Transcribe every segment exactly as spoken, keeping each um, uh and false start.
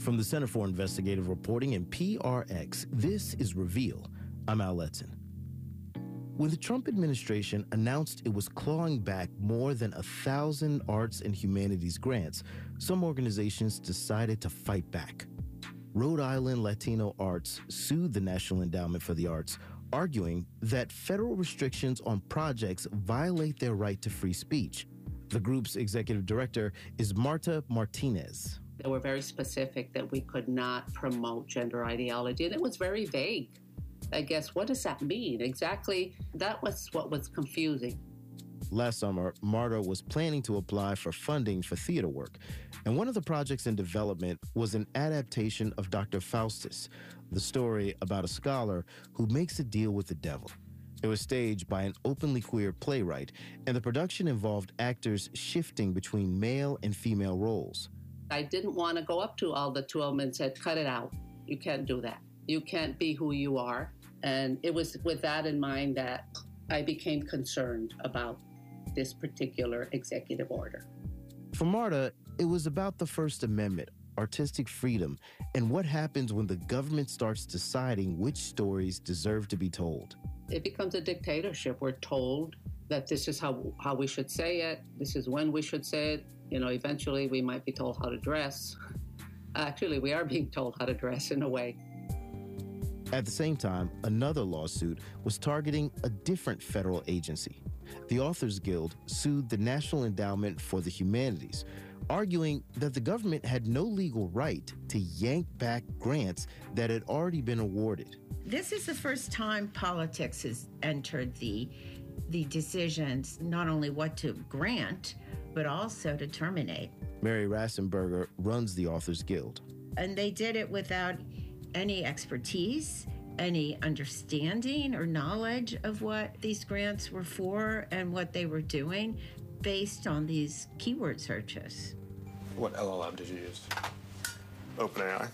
From the Center for Investigative Reporting and P R X, this is Reveal. I'm Al Letson. When the Trump administration announced it was clawing back more than a thousand arts and humanities grants, some organizations decided to fight back. Rhode Island Latino Arts sued the National Endowment for the Arts, arguing that federal restrictions on projects violate their right to free speech. The group's executive director is Marta Martinez. They were very specific that we could not promote gender ideology, and it was very vague. I guess, what does that mean? Exactly, that was what was confusing. Last summer, Marta was planning to apply for funding for theater work, and one of the projects in development was an adaptation of Doctor Faustus, the story about a scholar who makes a deal with the devil. It was staged by an openly queer playwright, and the production involved actors shifting between male and female roles. I didn't want to go up to all the two of them and said, cut it out. You can't do that. You can't be who you are. And it was with that in mind that I became concerned about this particular executive order. For Marta, it was about the First Amendment, artistic freedom, and what happens when the government starts deciding which stories deserve to be told. It becomes a dictatorship. We're told that this is how, how we should say it. This is when we should say it. You know, eventually we might be told how to dress. Actually, we are being told how to dress in a way. At the same time, another lawsuit was targeting a different federal agency. The Authors Guild sued the National Endowment for the Humanities, arguing that the government had no legal right to yank back grants that had already been awarded. This is the first time politics has entered the, the decisions, not only what to grant, but also to terminate. Mary Rassenberger runs the Authors Guild. And they did it without any expertise, any understanding or knowledge of what these grants were for and what they were doing based on these keyword searches. What L L M did you use? OpenAI.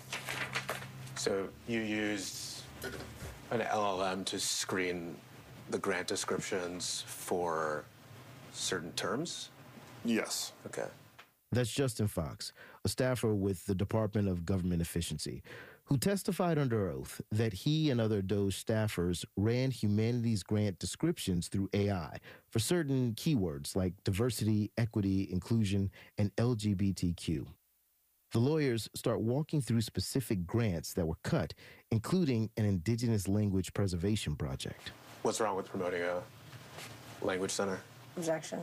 So you used an L L M to screen the grant descriptions for certain terms? Yes. Okay. That's Justin Fox, a staffer with the Department of Government Efficiency, who testified under oath that he and other DOGE staffers ran humanities grant descriptions through A I for certain keywords like diversity, equity, inclusion, and L G B T Q. The lawyers start walking through specific grants that were cut, including an indigenous language preservation project. What's wrong with promoting a language center? Objection.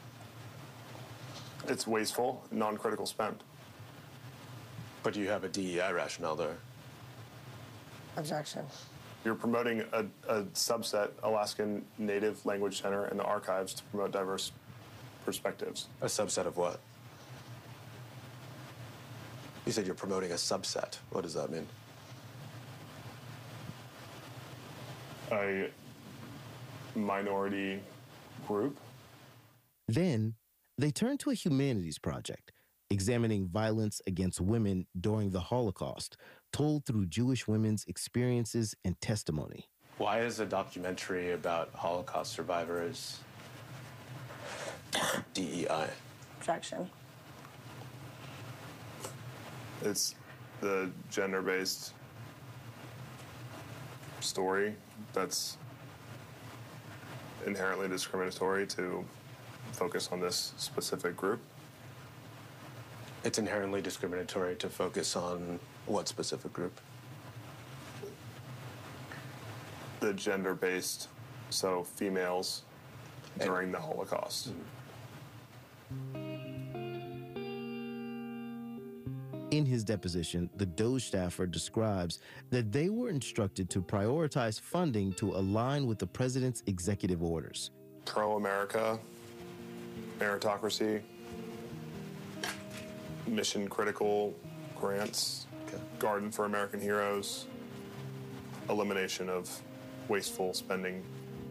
It's wasteful, non-critical spend. But you have a D E I rationale there. Objection. You're promoting a, a subset, Alaskan Native Language Center and the archives to promote diverse perspectives. A subset of what? You said you're promoting a subset. What does that mean? A minority group. Then they turn to a humanities project, examining violence against women during the Holocaust, told through Jewish women's experiences and testimony. Why is a documentary about Holocaust survivors D E I? Objection. It's the gender-based story that's inherently discriminatory to focus on this specific group. It's inherently discriminatory to focus on what specific group? The gender-based, so females during the Holocaust. In his deposition, the DOGE staffer describes that they were instructed to prioritize funding to align with the president's executive orders. Pro-America, meritocracy, mission-critical grants, Okay. Garden for American Heroes, elimination of wasteful spending.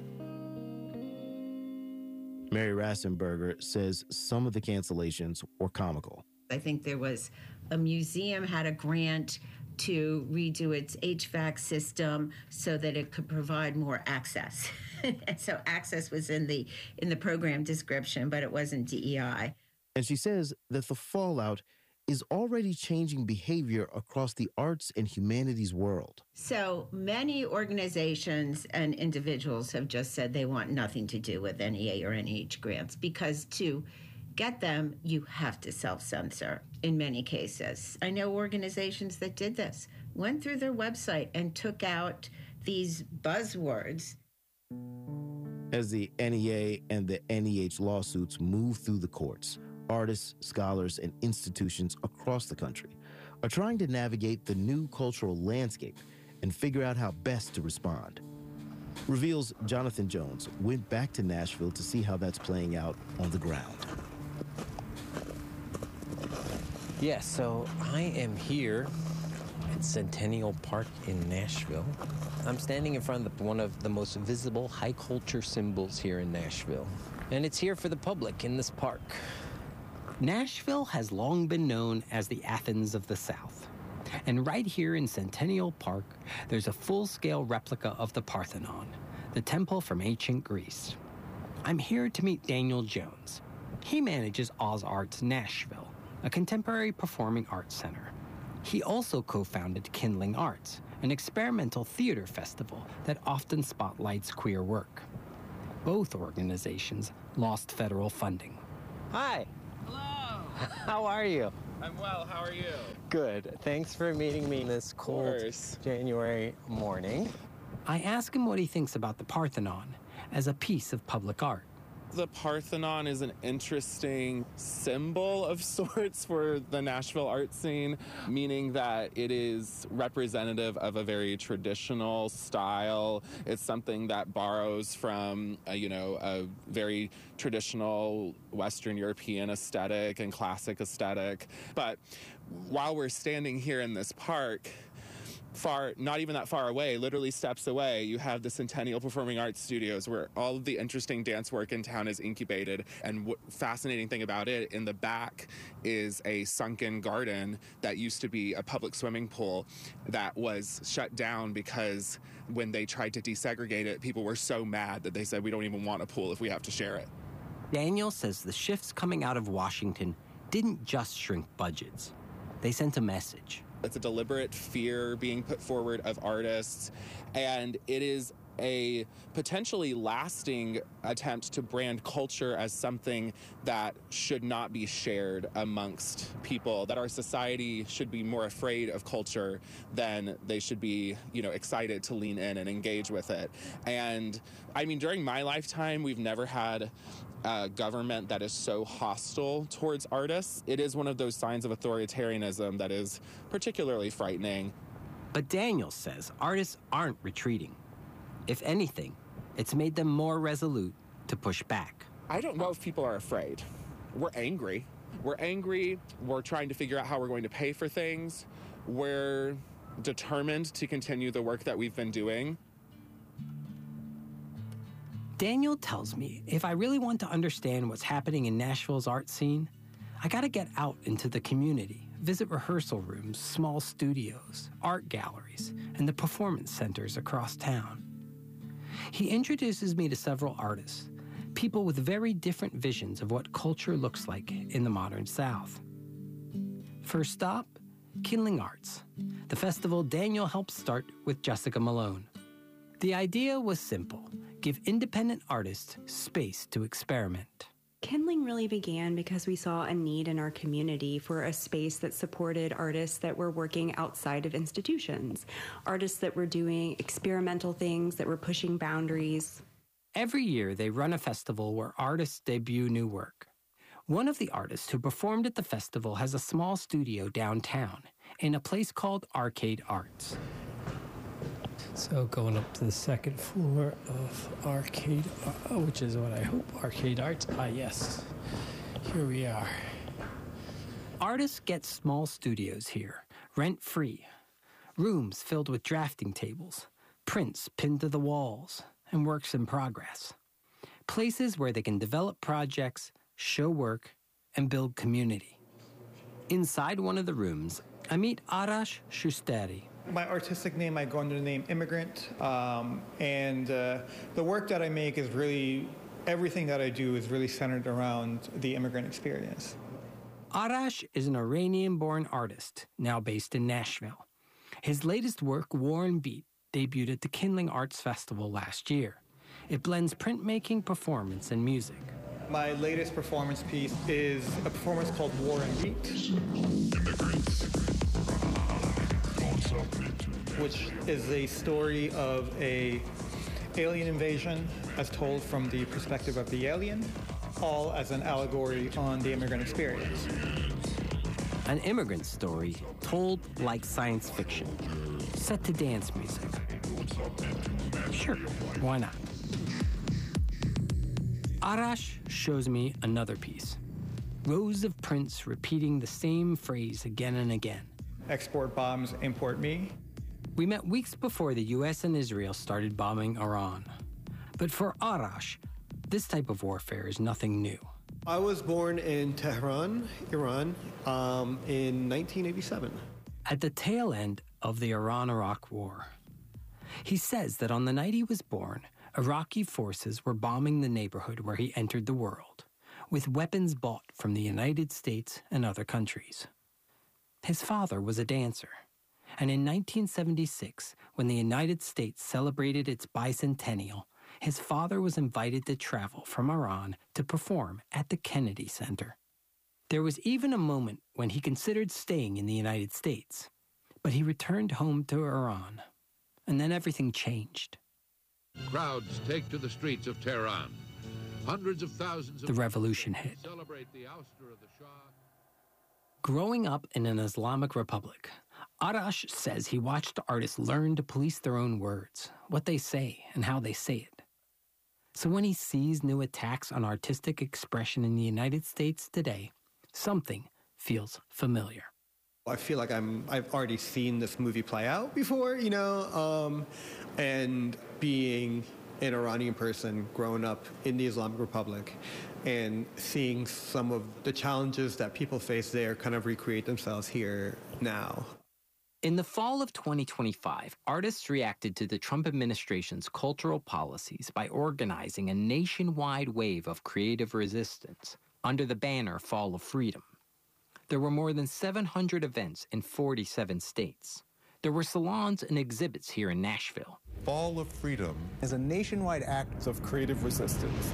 Mary Rassenberger says some of the cancellations were comical. I think there was a museum had a grant to redo its H V A C system so that it could provide more access. And so access was in the in the program description, but it wasn't D E I. And she says that the fallout is already changing behavior across the arts and humanities world. So many organizations and individuals have just said they want nothing to do with N E A or N E H grants because to get them, you have to self-censor in many cases. I know organizations that did this, went through their website and took out these buzzwords. As the N E A and the N E H lawsuits move through the courts, artists, scholars, and institutions across the country are trying to navigate the new cultural landscape and figure out how best to respond. Reveal's Jonathan Jones went back to Nashville to see how that's playing out on the ground. Yeah, so I am here at Centennial Park in Nashville. I'm standing in front of one of the most visible high culture symbols here in Nashville. And it's here for the public in this park. Nashville has long been known as the Athens of the South. And right here in Centennial Park, there's a full-scale replica of the Parthenon, the temple from ancient Greece. I'm here to meet Daniel Jones. He manages Oz Arts Nashville, a contemporary performing arts center. He also co-founded Kindling Arts, an experimental theater festival that often spotlights queer work. Both organizations lost federal funding. Hi. Hello. How are you? I'm well. How are you? Good. Thanks for meeting me this cold January morning. I ask him what he thinks about the Parthenon as a piece of public art. The Parthenon is an interesting symbol of sorts for the Nashville art scene, meaning that it is representative of a very traditional style. It's something that borrows from, a, you know, a very traditional Western European aesthetic and classic aesthetic. But while we're standing here in this park, far, not even that far away, literally steps away, you have the Centennial Performing Arts Studios where all of the interesting dance work in town is incubated. And what fascinating thing about it, in the back is a sunken garden that used to be a public swimming pool that was shut down because when they tried to desegregate it, people were so mad that they said, we don't even want a pool if we have to share it. Daniel says the shifts coming out of Washington didn't just shrink budgets. They sent a message. It's a deliberate fear being put forward of artists, and it is a potentially lasting attempt to brand culture as something that should not be shared amongst people, that our society should be more afraid of culture than they should be, you know, excited to lean in and engage with it. And I mean, during my lifetime, we've never had a government that is so hostile towards artists. It is one of those signs of authoritarianism that is particularly frightening. But Daniel says artists aren't retreating. If anything, it's made them more resolute to push back. I don't know if people are afraid. We're angry. We're angry. We're trying to figure out how we're going to pay for things. We're determined to continue the work that we've been doing. Daniel tells me if I really want to understand what's happening in Nashville's art scene, I gotta get out into the community, visit rehearsal rooms, small studios, art galleries, and the performance centers across town. He introduces me to several artists, people with very different visions of what culture looks like in the modern South. First stop, Kindling Arts, the festival Daniel helped start with Jessica Malone. The idea was simple: give independent artists space to experiment. Kindling really began because we saw a need in our community for a space that supported artists that were working outside of institutions, artists that were doing experimental things, that were pushing boundaries. Every year, they run a festival where artists debut new work. One of the artists who performed at the festival has a small studio downtown in a place called Arcade Arts. So going up to the second floor of Arcade, uh, which is what I hope, Arcade Arts. Ah, yes. Here we are. Artists get small studios here, rent-free. Rooms filled with drafting tables, prints pinned to the walls, and works in progress. Places where they can develop projects, show work, and build community. Inside one of the rooms, I meet Arash Shusteri. My artistic name, I go under the name Immigrant, um, and uh, the work that I make is really, everything that I do is really centered around the immigrant experience. Arash is an Iranian-born artist, now based in Nashville. His latest work, War and Beat, debuted at the Kindling Arts Festival last year. It blends printmaking, performance, and music. My latest performance piece is a performance called War and Beat, which is a story of a alien invasion as told from the perspective of the alien, all as an allegory on the immigrant experience. An immigrant story told like science fiction, set to dance music. Sure, why not? Arash shows me another piece. Rows of prints repeating the same phrase again and again. Export bombs, import me. We met weeks before the U S and Israel started bombing Iran. But for Arash, this type of warfare is nothing new. I was born in Tehran, Iran, um, in nineteen eighty-seven. At the tail end of the Iran-Iraq War. He says that on the night he was born, Iraqi forces were bombing the neighborhood where he entered the world, with weapons bought from the United States and other countries. His father was a dancer, and in nineteen seventy-six, when the United States celebrated its bicentennial, his father was invited to travel from Iran to perform at the Kennedy Center. There was even a moment when he considered staying in the United States, but he returned home to Iran, and then everything changed. Crowds take to the streets of Tehran. Hundreds of thousands of the revolution hit. Celebrate the ouster of the Shah. Growing up in an Islamic republic, Arash says he watched artists learn to police their own words, what they say, and how they say it. So when he sees new attacks on artistic expression in the United States today, something feels familiar. I feel like I'm, I've already seen this movie play out before, you know, um, and being an Iranian person growing up in the Islamic Republic and seeing some of the challenges that people face there kind of recreate themselves here now. In the fall of twenty twenty-five, artists reacted to the Trump administration's cultural policies by organizing a nationwide wave of creative resistance under the banner Fall of Freedom. There were more than seven hundred events in forty-seven states. There were salons and exhibits here in Nashville. Fall of Freedom is a nationwide act of creative resistance.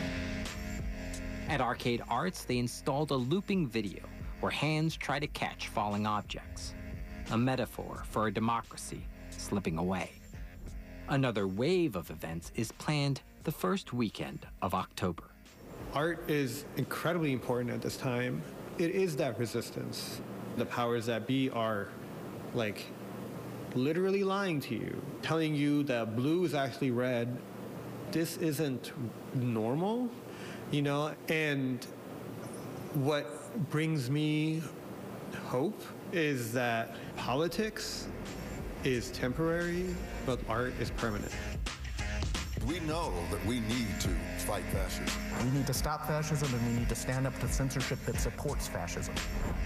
At Arcade Arts, they installed a looping video where hands try to catch falling objects, a metaphor for a democracy slipping away. Another wave of events is planned the first weekend of October. Art is incredibly important at this time. It is that resistance. The powers that be are, like, literally lying to you, telling you that blue is actually red. This isn't normal, you know? And what brings me hope is that politics is temporary, but art is permanent. We know that we need to fight fascism. We need to stop fascism, and we need to stand up to censorship that supports fascism.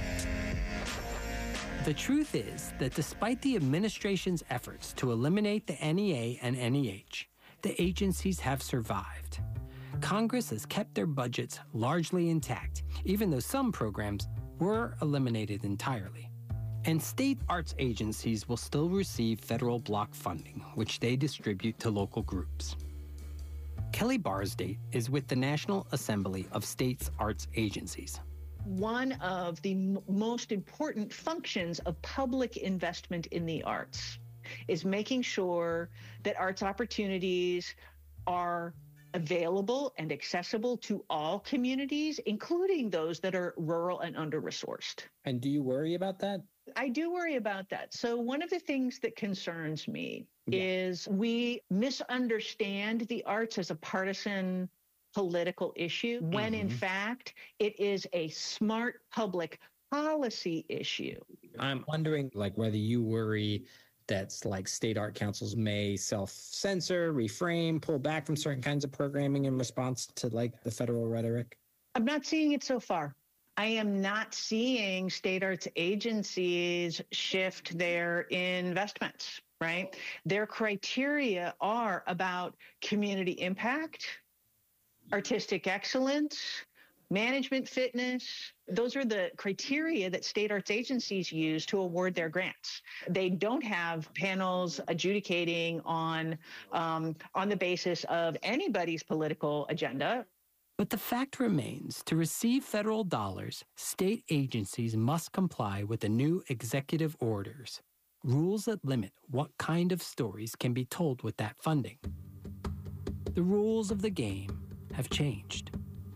The truth is that despite the administration's efforts to eliminate the N E A and N E H, the agencies have survived. Congress has kept their budgets largely intact, even though some programs were eliminated entirely. And state arts agencies will still receive federal block funding, which they distribute to local groups. Kelly Barsdate is with the National Assembly of States Arts Agencies. One of the m- most important functions of public investment in the arts is making sure that arts opportunities are available and accessible to all communities, including those that are rural and under-resourced. And do you worry about that? I do worry about that. So one of the things that concerns me Yeah. is we misunderstand the arts as a partisan political issue, when in fact it is a smart public policy issue. I'm wondering, like, whether you worry that, like, state art councils may self-censor, reframe, pull back from certain kinds of programming in response to, like, the federal rhetoric. I'm not seeing it so far. I am not seeing state arts agencies shift their investments, right? Their criteria are about community impact, artistic excellence, management fitness. Those are the criteria that state arts agencies use to award their grants. They don't have panels adjudicating on, um, on the basis of anybody's political agenda. But the fact remains, to receive federal dollars, state agencies must comply with the new executive orders, rules that limit what kind of stories can be told with that funding. The rules of the game have changed.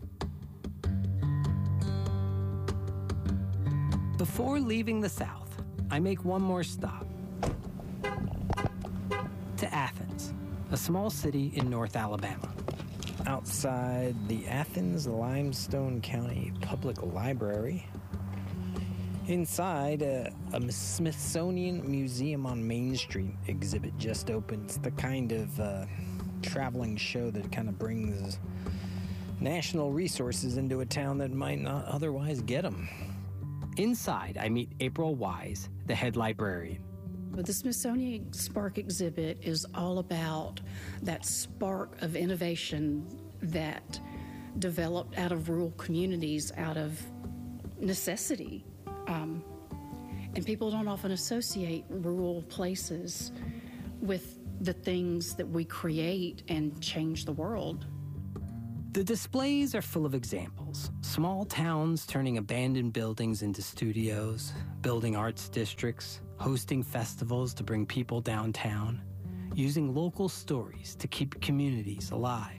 Before leaving the South, I make one more stop. To Athens, a small city in North Alabama. Outside the Athens Limestone County Public Library. Inside, uh, a Smithsonian Museum on Main Street exhibit just opened. It's the kind of uh, traveling show that kind of brings national resources into a town that might not otherwise get them. Inside, I meet April Wise, the head librarian. But the Smithsonian Spark exhibit is all about that spark of innovation that developed out of rural communities, out of necessity. Um, and people don't often associate rural places with the things that we create and change the world. The displays are full of examples. Small towns turning abandoned buildings into studios, building arts districts, hosting festivals to bring people downtown, using local stories to keep communities alive.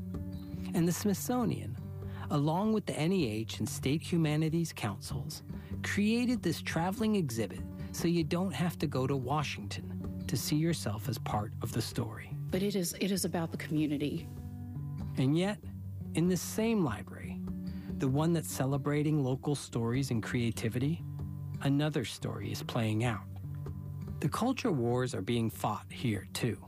And the Smithsonian, along with the N E H and state humanities councils, created this traveling exhibit so you don't have to go to Washington to see yourself as part of the story. But it is, it is about the community. And yet, in this same library, the one that's celebrating local stories and creativity, another story is playing out. The culture wars are being fought here, too.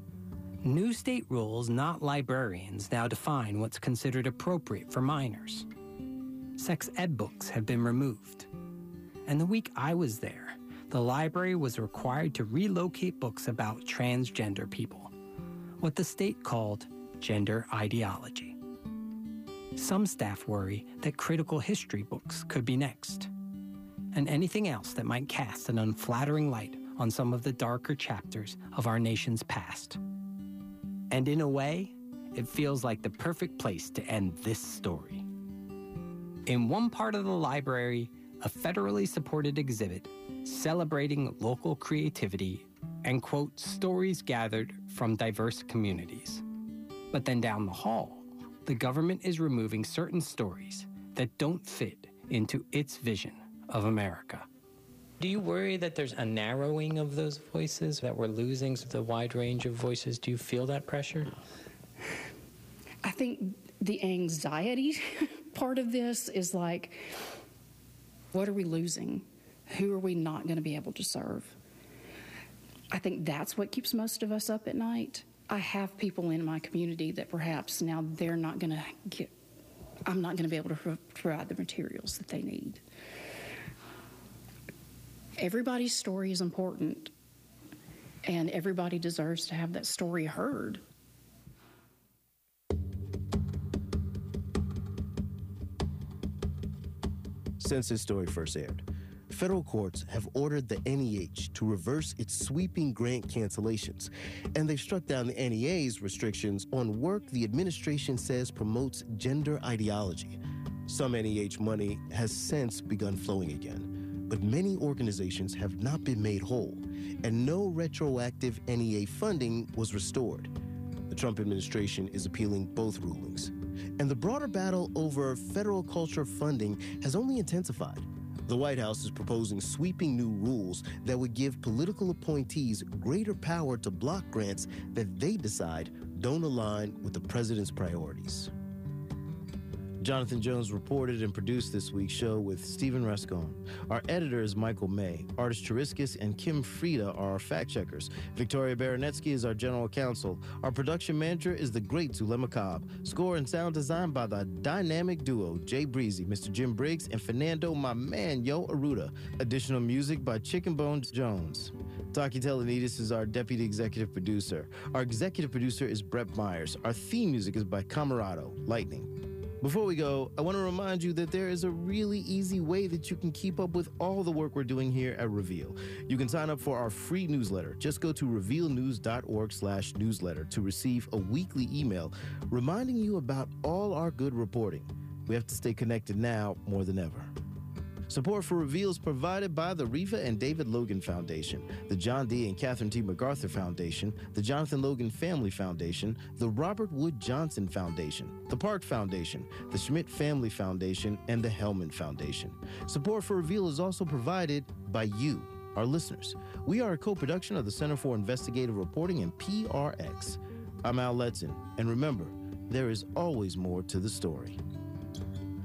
New state rules, not librarians, now define what's considered appropriate for minors. Sex ed books have been removed. And the week I was there, the library was required to relocate books about transgender people, what the state called gender ideology. Some staff worry that critical history books could be next, and anything else that might cast an unflattering light on some of the darker chapters of our nation's past. And in a way, it feels like the perfect place to end this story. In one part of the library, a federally supported exhibit celebrating local creativity and, quote, stories gathered from diverse communities. But then down the hall, the government is removing certain stories that don't fit into its vision of America. Do you worry that there's a narrowing of those voices, that we're losing the wide range of voices? Do you feel that pressure? I think the anxiety part of this is like, what are we losing? Who are we not going to be able to serve? I think that's what keeps most of us up at night. I have people in my community that perhaps now they're not going to get, I'm not going to be able to pro- provide the materials that they need. Everybody's story is important, and everybody deserves to have that story heard. Since this story first aired, federal courts have ordered the N E H to reverse its sweeping grant cancellations, and they've struck down the N E A's restrictions on work the administration says promotes gender ideology. Some N E H money has since begun flowing again, but many organizations have not been made whole, and no retroactive N E A funding was restored. The Trump administration is appealing both rulings, and the broader battle over federal culture funding has only intensified. The White House is proposing sweeping new rules that would give political appointees greater power to block grants that they decide don't align with the president's priorities. Jonathan Jones reported and produced this week's show with Stephen Rascon. Our editor is Michael May. Artist Cheriskis and Kim Frieda are our fact-checkers. Victoria Baranetsky is our general counsel. Our production manager is the great Zulema Cobb. Score and sound design by the dynamic duo Jay Breezy, Mister Jim Briggs, and Fernando, my man, Yo Aruda. Additional music by Chicken Bones Jones. Taki Telenides is our deputy executive producer. Our executive producer is Brett Myers. Our theme music is by Camarado, Lightning. Before we go, I want to remind you that there is a really easy way that you can keep up with all the work we're doing here at Reveal. You can sign up for our free newsletter. Just go to reveal news dot org slash newsletter to receive a weekly email reminding you about all our good reporting. We have to stay connected now more than ever. Support for Reveal is provided by the Reva and David Logan Foundation, the John D. and Catherine T. MacArthur Foundation, the Jonathan Logan Family Foundation, the Robert Wood Johnson Foundation, the Park Foundation, the Schmidt Family Foundation, and the Hellman Foundation. Support for Reveal is also provided by you, our listeners. We are a co-production of the Center for Investigative Reporting and P R X. I'm Al Letson, and remember, there is always more to the story.